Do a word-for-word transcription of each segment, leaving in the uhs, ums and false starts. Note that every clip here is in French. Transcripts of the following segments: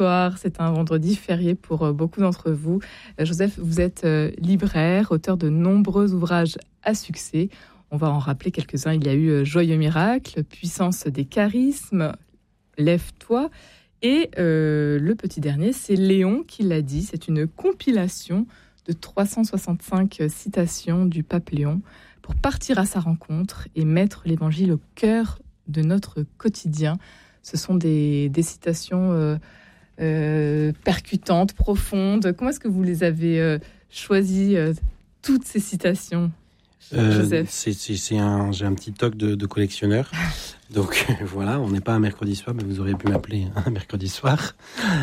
Soir, c'est un vendredi férié pour beaucoup d'entre vous. Joseph, vous êtes libraire, auteur de nombreux ouvrages à succès. On va en rappeler quelques-uns. Il y a eu Joyeux miracle, Puissance des charismes, Lève-toi. Et euh, le petit dernier, c'est Léon qui l'a dit. C'est une compilation de trois cent soixante-cinq citations du pape Léon pour partir à sa rencontre et mettre l'évangile au cœur de notre quotidien. Ce sont des, des citations euh, euh, percutantes, profondes. Comment est-ce que vous les avez euh, choisies, euh, toutes ces citations, Joseph? euh, c'est, c'est, c'est un, J'ai un petit toc de, de collectionneur. Donc voilà, on n'est pas un mercredi soir, mais vous auriez pu m'appeler un mercredi soir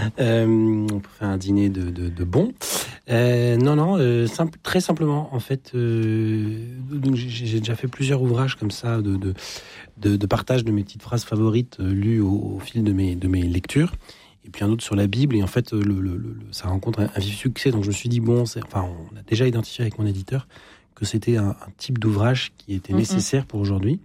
euh, pour faire un dîner de, de, de bon. Euh, non, non, euh, simple, très simplement, en fait, euh, donc j'ai, j'ai déjà fait plusieurs ouvrages comme ça de, de, de, de partage de mes petites phrases favorites euh, lues au, au fil de mes, de mes lectures. Et puis un autre sur la Bible, et en fait, le, le, le, ça rencontre un, un vif succès. Donc je me suis dit, bon, c'est, enfin, on a déjà identifié avec mon éditeur que c'était un, un type d'ouvrage qui était mm-hmm. nécessaire pour aujourd'hui.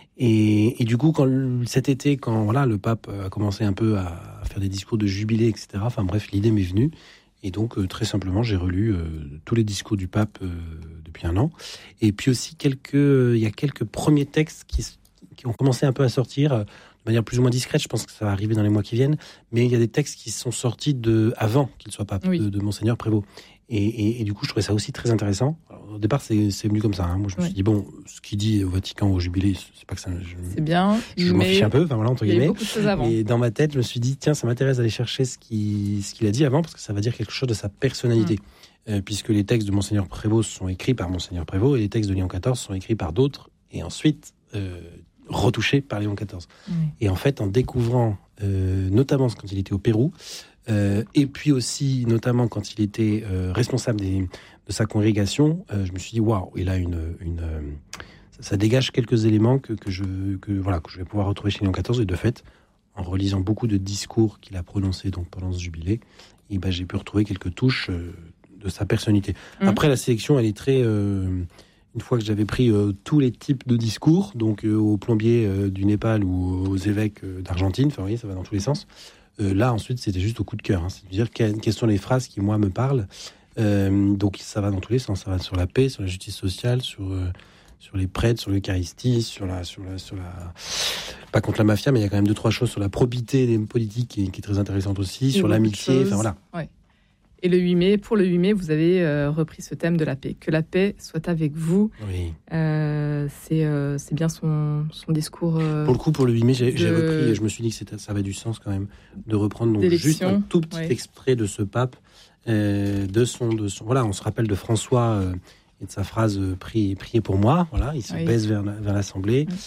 Et, et du coup, quand cet été, quand voilà, le pape a commencé un peu à, à faire des discours de jubilé, et cetera. Enfin bref, l'idée m'est venue. Et donc, euh, très simplement, j'ai relu euh, tous les discours du pape euh, depuis un an. Et puis aussi, quelques, euh, il y a quelques premiers textes qui, qui ont commencé un peu à sortir euh, de manière plus ou moins discrète. Je pense que ça va arriver dans les mois qui viennent. Mais il y a des textes qui sont sortis de, avant qu'il soit pape, oui. de, de Monseigneur Prévost. Et, et, et du coup, je trouvais ça aussi très intéressant. Alors, au départ, c'est, c'est venu comme ça. Hein. Moi, je me oui. suis dit, bon, ce qu'il dit au Vatican, au Jubilé, c'est pas que ça... Je, c'est bien, je m'en fiche un peu, enfin voilà, entre guillemets. Il y a eu beaucoup de choses avant. Et dans ma tête, je me suis dit, tiens, ça m'intéresse d'aller chercher ce qu'il, ce qu'il a dit avant, parce que ça va dire quelque chose de sa personnalité. Mmh. Euh, puisque les textes de Monseigneur Prévost sont écrits par Monseigneur Prévost, et les textes de Léon quatorze sont écrits par d'autres, et ensuite euh, retouchés par Léon quatorze. Mmh. Et en fait, en découvrant, euh, notamment quand il était au Pérou, Euh, et puis aussi, notamment quand il était euh, responsable des, de sa congrégation, euh, je me suis dit waouh, il a une, une euh, ça, ça dégage quelques éléments que, que je que voilà que je vais pouvoir retrouver chez Léon quatorze. Et de fait, en relisant beaucoup de discours qu'il a prononcés donc pendant ce jubilé, et ben j'ai pu retrouver quelques touches euh, de sa personnalité. Mmh. Après, la sélection, elle est très euh, une fois que j'avais pris euh, tous les types de discours, donc euh, aux plombiers euh, du Népal ou aux évêques euh, d'Argentine, enfin vous voyez, ça va dans tous les sens. Euh, là, ensuite, c'était juste au coup de cœur. Hein. C'est-à-dire quelles, quelles sont les phrases qui, moi, me parlent. Euh, donc, ça va dans tous les sens. Ça va sur la paix, sur la justice sociale, sur, euh, sur les prêtres, sur l'Eucharistie, sur la, sur, la, sur la... Pas contre la mafia, mais il y a quand même deux, trois choses sur la probité des politiques qui, qui est très intéressante aussi, sur l'amitié, enfin voilà. Ouais. Et le huit mai, pour le huit mai, vous avez euh, repris ce thème de la paix. Que la paix soit avec vous. Oui. Euh, c'est, euh, c'est bien son, son discours. Euh, pour le coup, pour le huit mai, j'ai, de... j'ai repris, et je me suis dit que c'était, ça avait du sens quand même, de reprendre donc, juste un tout petit ouais. extrait de ce pape, euh, de, son, de son... Voilà, on se rappelle de François euh, et de sa phrase euh, « Priez, priez pour moi ». Voilà, il se oui. baisse vers, vers l'Assemblée. Oui.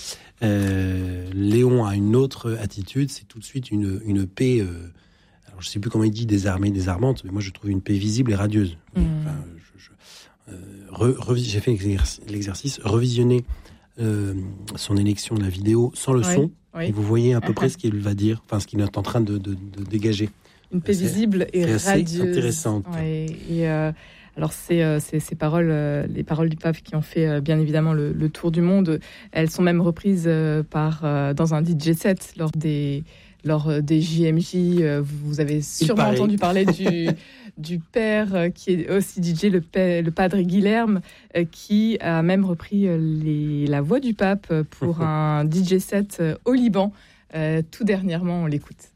Euh, Léon a une autre attitude, c'est tout de suite une, une paix... Euh, Alors, je ne sais plus comment il dit, désarmée, désarmante, mais moi, je trouve une paix visible et radieuse. Mmh. Enfin, je, je, euh, re, re, j'ai fait l'exercice, l'exercice revisionner euh, son élection de la vidéo sans le oui, son, oui. et vous voyez à peu près ce qu'il va dire, enfin, ce qu'il est en train de, de, de dégager. Une paix c'est, visible et c'est radieuse. C'est intéressante. Ouais, et euh, alors, c'est, euh, c'est, ces paroles, euh, les paroles du pape qui ont fait euh, bien évidemment le, le tour du monde, elles sont même reprises euh, par, euh, dans un D J set lors des... Lors des J M J, vous avez sûrement entendu parler du, du père qui est aussi D J, le, père, le padre Guilherme, qui a même repris les, la voix du pape pour un D J set au Liban. Tout dernièrement, on l'écoute.